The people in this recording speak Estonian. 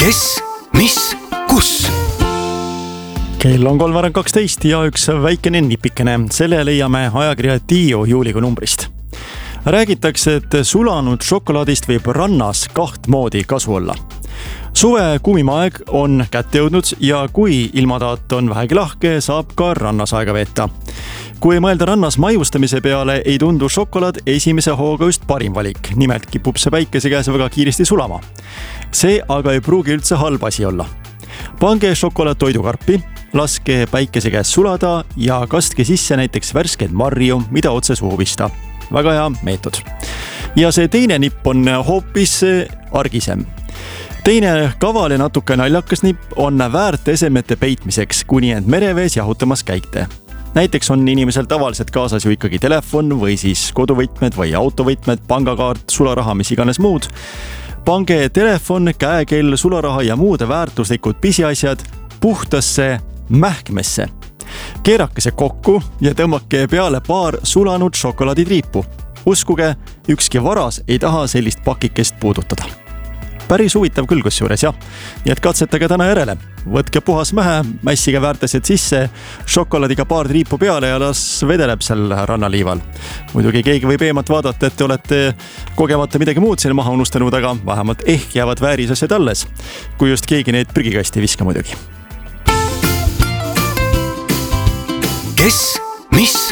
Kes, mis, kus? Kell on 3:12 ja üks väikene nipikene. Selle leiame ajakirja Tio juulikuu numbrist. Räägitakse, et sulanud šokolaadist võib rannas kaht moodi kasu olla. Suve kuumimaaeg on kätte jõudnud ja kui ilmataat on vähegi lahke, saab ka rannas aega veeta. Kui mõelda rannas maiustamise peale, ei tundu šokolaad esimese hooga just parim valik. Nimelt kipub see päikese käes väga kiiresti sulama. See aga ei pruugi üldse halb asi olla. Pange šokolaad toidukarpi, laske päikese käes sulada ja kastke sisse näiteks värskeid marju, mida otse suhu pista. Väga hea meetod. Ja see teine nipp on hoopis argisem. Teine kaval ja natuke naljakas nipp on väärt esemete peitmiseks, kuni end merevees jahutamas käite. Näiteks on inimesel tavaliselt kaasas ju ikkagi telefon või siis koduvõtmed või autovõtmed, pangakaart, sularaha, mis iganes muud. Pange telefon, käekell, sularaha ja muud väärtuslikud pisiasjad puhtasse mähkmesse. Keerake see kokku ja tõmmake peale paar sulanud šokolaaditriipu. Uskuge, ükski varas ei taha sellist pakikest puudutada. Päris huvitav küll kusjuures, jah. Nii et katsetage täna järele. Võtke puhas mähe, mässige väärtased sisse, šokolaadiga paar triipu peale ja las vedeleb seal rannaliival. Muidugi keegi võib eemalt vaadata, et te olete kogemata midagi muud seal maha unustanud, aga vähemalt ehk jäävad väärisasjad alles. Kui just keegi neid prügikasti viska muidugi. Kes, mis,